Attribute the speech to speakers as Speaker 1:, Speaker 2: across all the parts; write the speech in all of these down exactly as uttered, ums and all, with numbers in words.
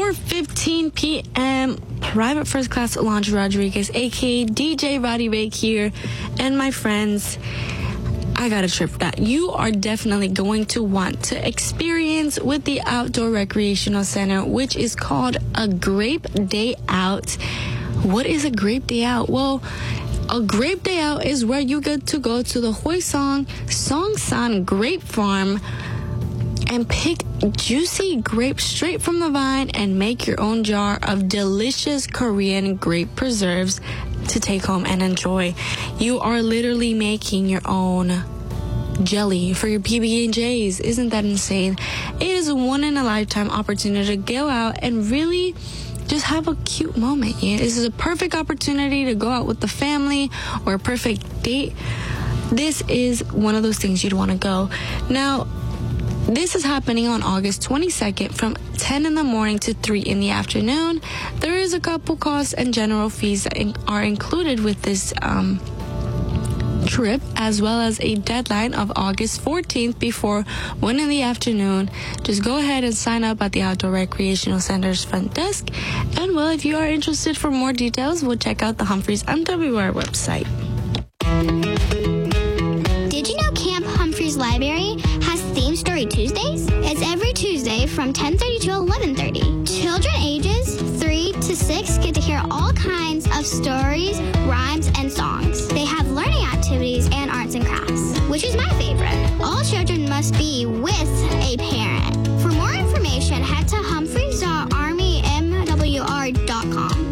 Speaker 1: four fifteen p.m., Private First Class Alondra Rodriguez, a k a. D J Roddy Bake here, and my friends, I got a trip that you are definitely going to want to experience with the Outdoor Recreational Center, which is called a Grape Day Out. What is a Grape Day Out? Well, a Grape Day Out is where you get to go to the Hoysong Songsan Grape Farm and pick juicy grapes straight from the vine and make your own jar of delicious Korean grape preserves to take home and enjoy. You are literally making your own jelly for your P B and J's. Isn't that insane? It is a one-in-a-lifetime opportunity to go out and really just have a cute moment. Yeah, this is a perfect opportunity to go out with the family or a perfect date. This is one of those things you'd want to go. Now, this is happening on August twenty-second from ten in the morning to three in the afternoon. There is a couple costs and general fees that in- are included with this um, trip, as well as a deadline of August fourteenth before one in the afternoon. Just go ahead and sign up at the Outdoor Recreational Center's front desk. And, well, if you are interested for more details, we'll check out the Humphreys M W R website.
Speaker 2: Did you know Camp Humphreys Library has Theme Story Tuesdays? It's every Tuesday from ten thirty to eleven thirty. Children ages three to six get to hear all kinds of stories, rhymes, and songs. They have learning activities and arts and crafts, which is my favorite. All children must be with a parent. For more information, head to humphreys dot army m w r dot com.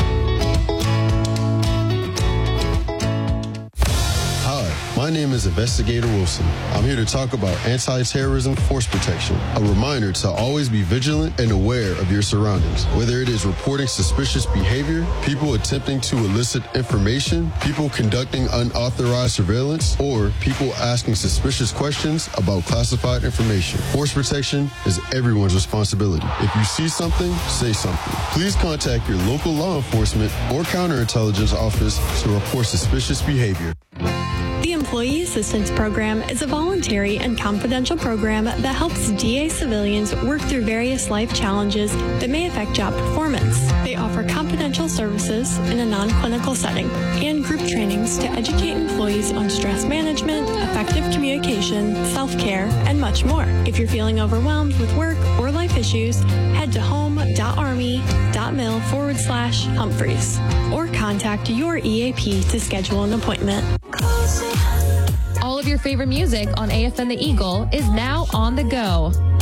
Speaker 3: My name is Investigator Wilson. I'm here to talk about anti-terrorism force protection. A reminder to always be vigilant and aware of your surroundings. Whether it is reporting suspicious behavior, people attempting to elicit information, people conducting unauthorized surveillance, or people asking suspicious questions about classified information. Force protection is everyone's responsibility. If you see something, say something. Please contact your local law enforcement or counterintelligence office to report suspicious behavior.
Speaker 4: The Employee Assistance Program is a voluntary and confidential program that helps D A civilians work through various life challenges that may affect job performance. They offer confidential services in a non-clinical setting and group trainings to educate employees on stress management, effective communication, self-care, and much more. If you're feeling overwhelmed with work or life issues, head to home.army.mil forward slash Humphreys or contact your E A P to schedule an appointment.
Speaker 5: All of your favorite music on A F M The Eagle is now on the go.